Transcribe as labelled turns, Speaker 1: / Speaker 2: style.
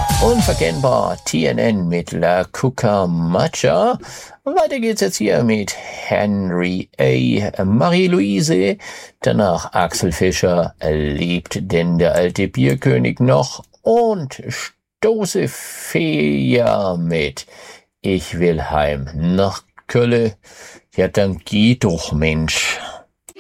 Speaker 1: Unverkennbar TNN mit La Cucaracha. Weiter geht's jetzt hier mit Henry A. Marie-Louise. Danach Axel Fischer. Lebt denn der alte Bierkönig noch? Und Stoße Fea mit Ich will heim nach Kölle. Ja, dann geh doch, Mensch.